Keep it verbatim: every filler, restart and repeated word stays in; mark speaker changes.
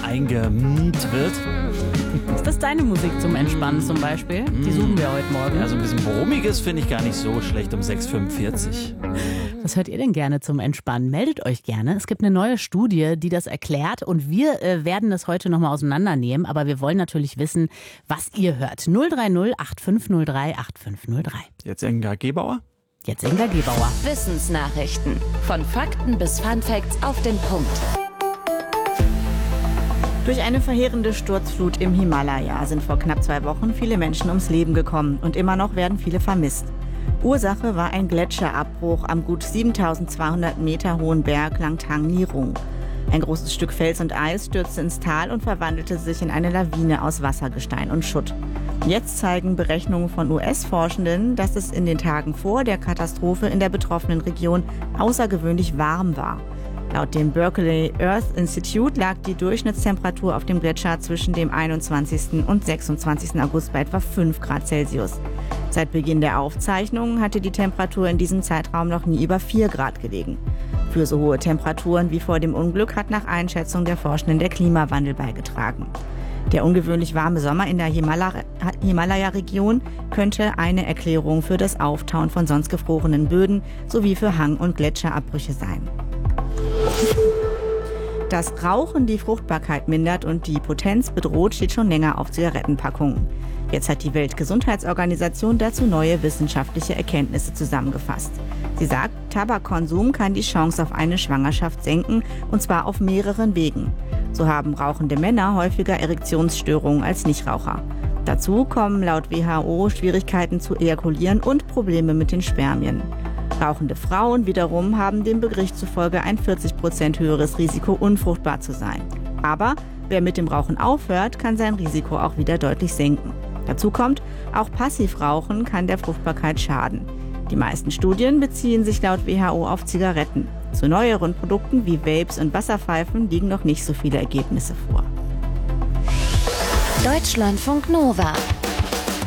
Speaker 1: eingemmt wird.
Speaker 2: Ist das deine Musik zum Entspannen zum Beispiel? Die suchen wir heute Morgen.
Speaker 1: Ja, so ein bisschen brummiges finde ich gar nicht so schlecht um sechs Uhr fünfundvierzig.
Speaker 2: Was hört ihr denn gerne zum Entspannen? Meldet euch gerne. Es gibt eine neue Studie, die das erklärt und wir äh, werden das heute nochmal auseinandernehmen, aber wir wollen natürlich wissen, was ihr hört. null drei null acht fünf null drei acht fünf null drei.
Speaker 1: Jetzt Inga Gebauer?
Speaker 2: Jetzt Inga Gebauer.
Speaker 3: Wissensnachrichten. Von Fakten bis Funfacts auf den Punkt.
Speaker 4: Durch eine verheerende Sturzflut im Himalaya sind vor knapp zwei Wochen viele Menschen ums Leben gekommen und immer noch werden viele vermisst. Ursache war ein Gletscherabbruch am gut siebentausendzweihundert Meter hohen Berg Langtang Nirung. Ein großes Stück Fels und Eis stürzte ins Tal und verwandelte sich in eine Lawine aus Wassergestein und Schutt. Jetzt zeigen Berechnungen von U S-Forschenden, dass es in den Tagen vor der Katastrophe in der betroffenen Region außergewöhnlich warm war. Laut dem Berkeley Earth Institute lag die Durchschnittstemperatur auf dem Gletscher zwischen dem einundzwanzigsten und sechsundzwanzigsten August bei etwa fünf Grad Celsius. Seit Beginn der Aufzeichnungen hatte die Temperatur in diesem Zeitraum noch nie über vier Grad gelegen. Für so hohe Temperaturen wie vor dem Unglück hat nach Einschätzung der Forschenden der Klimawandel beigetragen. Der ungewöhnlich warme Sommer in der Himala- Himalaya-Region könnte eine Erklärung für das Auftauen von sonst gefrorenen Böden sowie für Hang- und Gletscherabbrüche sein. Dass Rauchen die Fruchtbarkeit mindert und die Potenz bedroht, steht schon länger auf Zigarettenpackungen. Jetzt hat die Weltgesundheitsorganisation dazu neue wissenschaftliche Erkenntnisse zusammengefasst. Sie sagt, Tabakkonsum kann die Chance auf eine Schwangerschaft senken, und zwar auf mehreren Wegen. So haben rauchende Männer häufiger Erektionsstörungen als Nichtraucher. Dazu kommen laut W H O Schwierigkeiten zu ejakulieren und Probleme mit den Spermien. Rauchende Frauen wiederum haben dem Bericht zufolge ein vierzig Prozent höheres Risiko, unfruchtbar zu sein. Aber wer mit dem Rauchen aufhört, kann sein Risiko auch wieder deutlich senken. Dazu kommt, auch Passivrauchen kann der Fruchtbarkeit schaden. Die meisten Studien beziehen sich laut W H O auf Zigaretten. Zu neueren Produkten wie Vapes und Wasserpfeifen liegen noch nicht so viele Ergebnisse vor.
Speaker 3: Deutschlandfunk Nova.